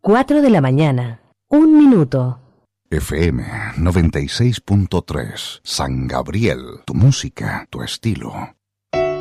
4 de la mañana, 1 minuto. FM 96.3, San Gabriel, tu música, tu estilo.